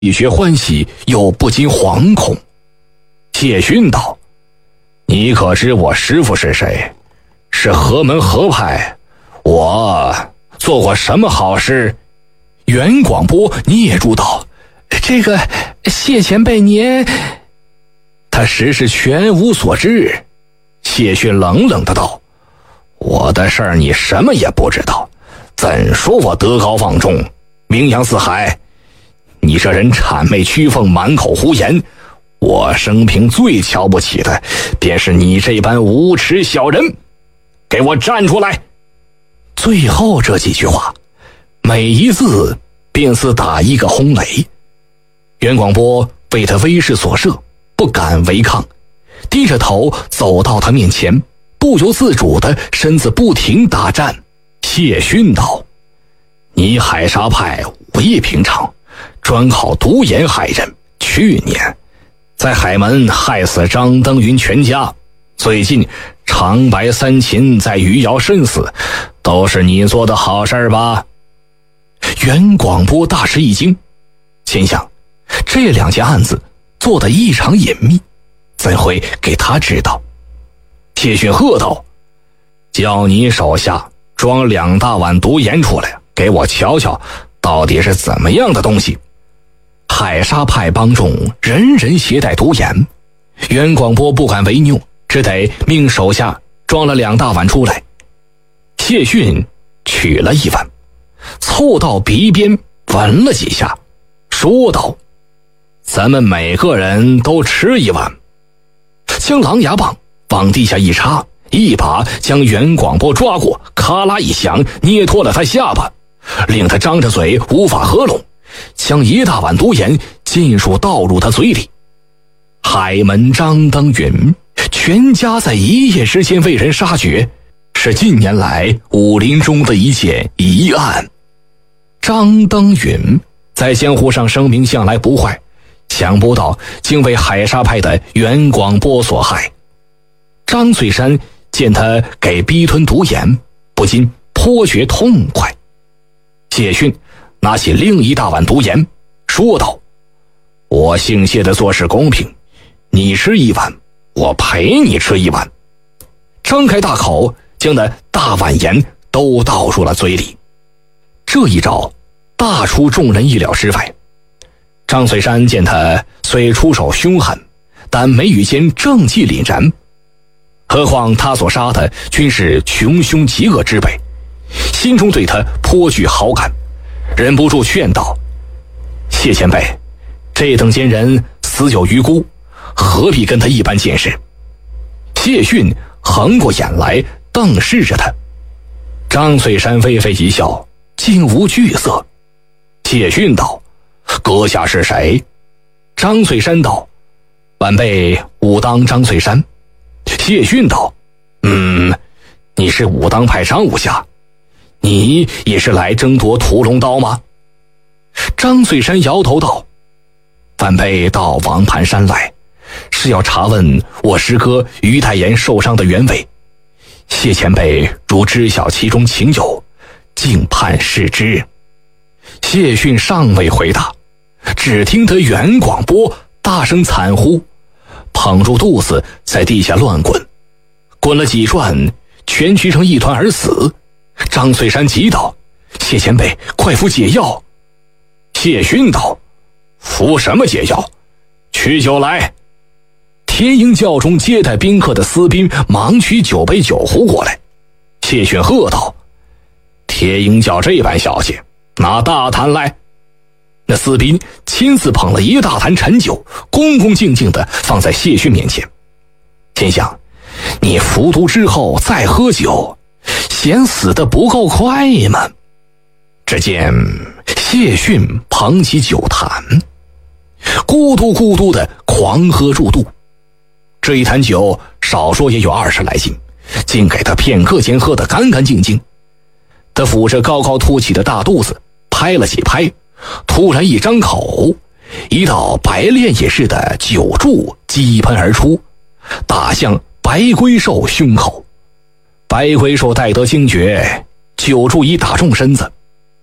一觉欢喜，又不禁惶恐。谢逊道：“你可知我师父是谁？是何门何派？我做过什么好事？”袁广波嗫住道：“这个谢前辈您……”他实是全无所知。谢逊冷冷的道：“我的事儿你什么也不知道，怎说我德高望重，名扬四海？你这人谄媚曲凤，满口胡言。我生平最瞧不起的，便是你这般无耻小人。给我站出来！”最后这几句话，每一字便似打一个轰雷。袁广波为他威势所慑，不敢违抗，低着头走到他面前，不由自主的身子不停打颤。谢逊道：“你海沙派无平常，专好毒言害人。去年在海门害死张登云全家，最近长白三秦在余姚身死，都是你做的好事吧？”袁广波大吃一惊，心想这两件案子做得异常隐秘，怎会给他知道？谢逊喝道：“叫你手下装2大碗毒盐出来，给我瞧瞧到底是怎么样的东西。”海沙派帮众人人携带毒盐，袁广波不敢违拗，只得命手下装了2大碗出来。谢逊取了1碗，凑到鼻边闻了几下，说道：“咱们每个人都吃1碗。”将狼牙棒往地下一插，一把将袁广波抓过，咔啦一响，捏脱了他下巴，令他张着嘴无法合拢，将1大碗毒盐尽数倒入他嘴里。海门张登云全家在1夜之间为人杀绝，是近年来武林中的一件疑案。张登云在江湖上声名向来不坏，想不到竟为海沙派的袁广波所害。张翠山见他给逼吞毒盐，不禁颇觉痛快。谢逊拿起另1大碗毒盐，说道：“我姓谢的做事公平，你吃1碗，我陪你吃1碗。”张开大口，将那大碗盐都倒入了嘴里。这一招大出众人意料之外。张翠山见他虽出手凶悍，但眉宇间正气凛然，何况他所杀的均是穷凶极恶之辈，心中对他颇具好感，忍不住劝道：“谢前辈，这等奸人死有余辜，何必跟他一般见识？”谢逊横过眼来瞪视着他。张翠山微微一笑，竟无惧色。谢逊道：“阁下是谁？”张翠山道：“晚辈武当张翠山。”谢逊道：“你是武当派张武侠，你也是来争夺屠龙刀吗？”张翠山摇头道：“晚辈到王盘山来，是要查问我师哥于太炎受伤的原委。谢前辈如知晓其中情由，敬盼示之。”谢逊尚未回答，只听得袁广波大声惨呼，捧住肚子在地下乱滚，滚了几转，蜷曲成一团而死。张翠山急道：“谢前辈，快服解药！”谢逊道：“服什么解药？取酒来！”天鹰教中接待宾客的司兵忙取酒杯酒壶过来。谢逊喝道：“天鹰教这般小气，拿大坛来！”那司兵亲自捧了1大坛陈酒，恭恭敬敬地放在谢逊面前，心想：你服毒之后再喝酒，嫌死得不够快吗？只见谢逊捧起酒坛，咕嘟咕嘟地狂喝入肚。这一坛酒少说也有20来斤，竟给他片刻间喝得干干净净。他抚着高高凸起的大肚子，拍了几拍，突然一张口，一道白练也似的酒柱激喷而出，打向白龟兽胸口。白龟兽待得惊觉，酒柱已打中身子，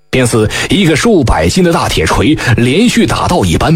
便似一个数百斤的大铁锤连续打到一般。